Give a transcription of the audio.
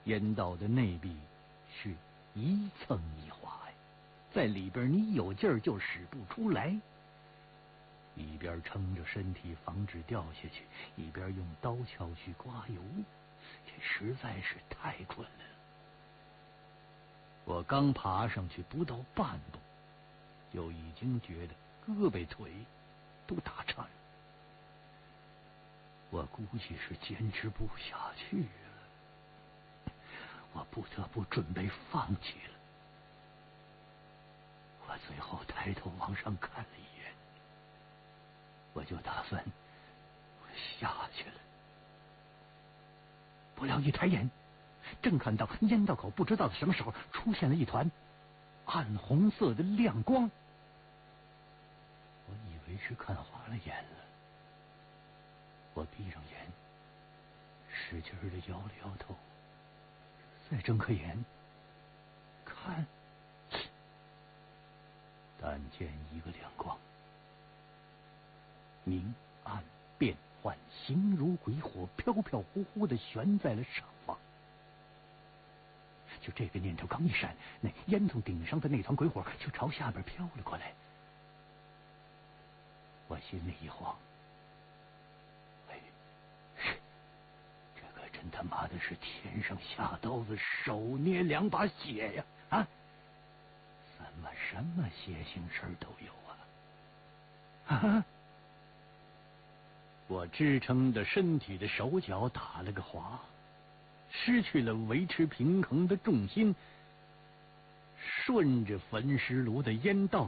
烟道的内壁是一蹭一划呀，在里边你有劲儿就使不出来。一边撑着身体防止掉下去，一边用刀鞘去刮油，这实在是太困难了。我刚爬上去不到半步，就已经觉得胳膊腿都打颤了。我估计是坚持不下去了，我不得不准备放弃了。我最后抬头往上看了一眼，我就打算下去了。不料一抬眼，正看到烟道口不知道在什么时候出现了一团暗红色的亮光，我以为是看花了眼了。我闭上眼，使劲的摇了摇头，再睁开眼看，但见一个亮光，明暗变幻，形如鬼火，飘飘忽忽的悬在了上方。就这个念头刚一闪，那烟囱顶上的那团鬼火就朝下边飘了过来。我心里一慌，这个真他妈的是天上下刀子，手捏两把血呀！啊，什么邪性事儿都有啊！啊！我支撑着身体的手脚打了个滑，失去了维持平衡的重心，顺着焚尸炉的烟道